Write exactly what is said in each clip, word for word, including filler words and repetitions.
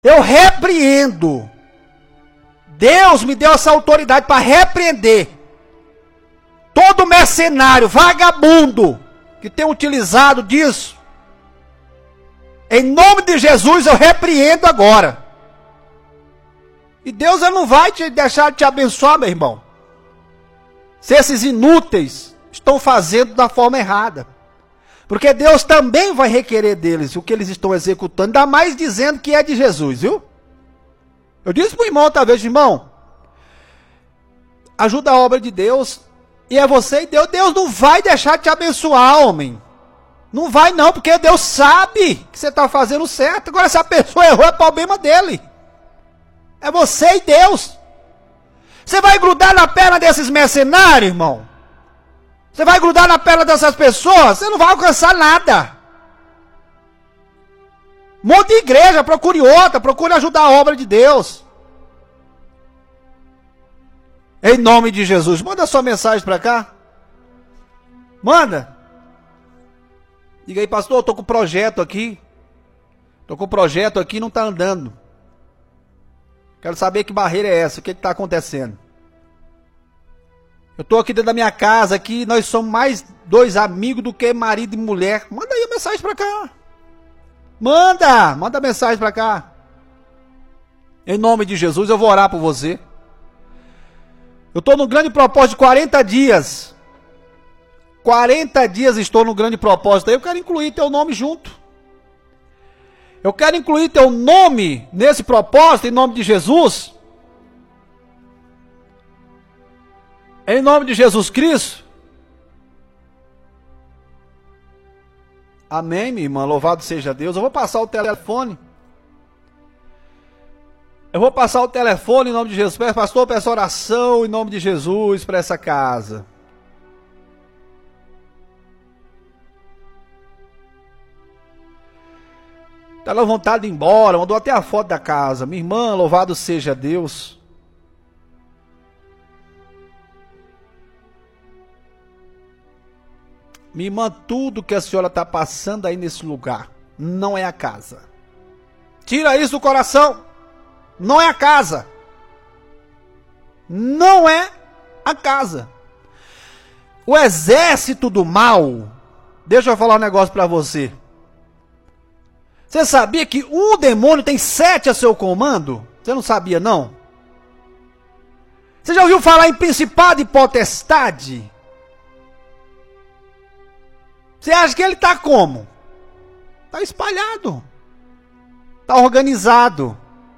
Eu repreendo. Deus me deu essa autoridade para repreender todo mercenário, vagabundo, que tem utilizado disso. Em nome de Jesus eu repreendo agora. E Deus não vai te deixar de te abençoar, meu irmão, se esses inúteis estão fazendo da forma errada. Porque Deus também vai requerer deles o que eles estão executando, ainda mais dizendo que é de Jesus, viu? Eu disse para o irmão outra vez, irmão, ajuda a obra de Deus, e é você e Deus. Deus não vai deixar de te abençoar, homem. Não vai não, porque Deus sabe que você está fazendo certo. Agora, se a pessoa errou, é problema dele. É você e Deus. Você vai grudar na perna desses mercenários, irmão? Você vai grudar na perna dessas pessoas? Você não vai alcançar nada. Monte de igreja, procure outra, procure ajudar a obra de Deus. Em nome de Jesus, manda sua mensagem para cá. Manda. Diga aí, pastor, eu tô com um projeto aqui. Tô com um projeto aqui e não tá andando. Quero saber que barreira é essa, o que que tá acontecendo. Eu tô aqui dentro da minha casa, aqui, nós somos mais dois amigos do que marido e mulher. Manda aí a mensagem para cá. Manda, manda mensagem para cá. Em nome de Jesus, eu vou orar por você. Eu estou no grande propósito de quarenta dias. quarenta dias estou no grande propósito. Eu quero incluir teu nome junto. Eu quero incluir teu nome nesse propósito, em nome de Jesus. Em nome de Jesus Cristo. Amém, minha irmã. Louvado seja Deus. Eu vou passar o telefone. Eu vou passar o telefone em nome de Jesus. Pastor, peço oração em nome de Jesus para essa casa. Está na vontade de ir embora. Mandou até a foto da casa. Minha irmã, louvado seja Deus. Minha irmã, tudo que a senhora está passando aí nesse lugar não é a casa. Tira isso do coração. Não é a casa. Não é a casa. O exército do mal. Deixa eu falar um negócio para você. Você sabia que um demônio tem sete a seu comando? Você não sabia, não? Você já ouviu falar em principado e potestade? Você acha que ele está como? Está espalhado. Está organizado.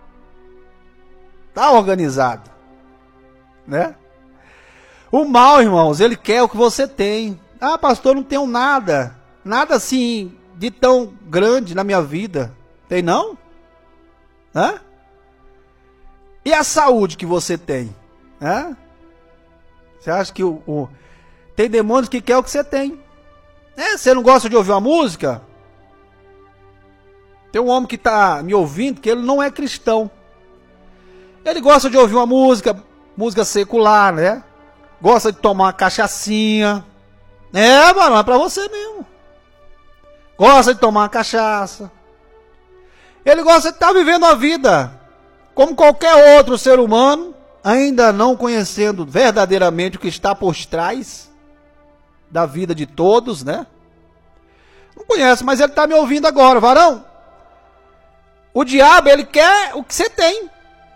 Está organizado. Né? O mal, irmãos, ele quer o que você tem. Ah, pastor, não tenho nada. Nada assim de tão grande na minha vida. Tem não? Hã? E a saúde que você tem? Hã? Você acha que o, o... tem demônios que quer o que você tem? É, você não gosta de ouvir uma música? Tem um homem que está me ouvindo que ele não é cristão. Ele gosta de ouvir uma música, música secular, né? Gosta de tomar uma cachaçinha. É, mano, é pra você mesmo. Gosta de tomar uma cachaça. Ele gosta de estar vivendo a vida como qualquer outro ser humano, ainda não conhecendo verdadeiramente o que está por trás da vida de todos, né? Não conhece, mas ele está me ouvindo agora, varão. O diabo, ele quer o que você tem.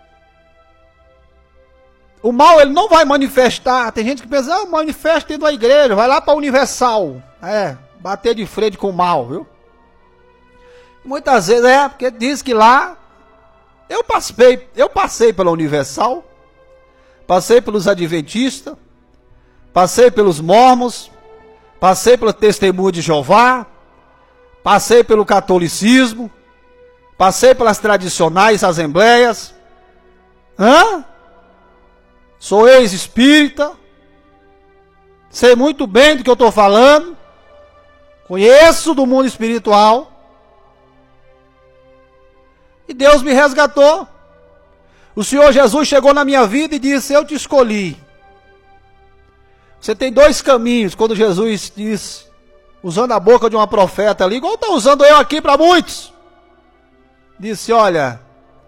O mal, ele não vai manifestar. Tem gente que pensa, ah, manifesta dentro da igreja, vai lá para a Universal. É, bater de frente com o mal, viu? Muitas vezes é, porque diz que lá, eu passei, eu passei pela Universal, passei pelos Adventistas, passei pelos Mormons, passei pelo Testemunho de Jeová, passei pelo catolicismo, passei pelas tradicionais assembleias. Hã? Sou ex-espírita, sei muito bem do que eu estou falando, conheço do mundo espiritual, e Deus me resgatou. O Senhor Jesus chegou na minha vida e disse, eu te escolhi. Você tem dois caminhos, quando Jesus diz, usando a boca de uma profeta ali, igual está usando eu aqui para muitos. Disse, olha,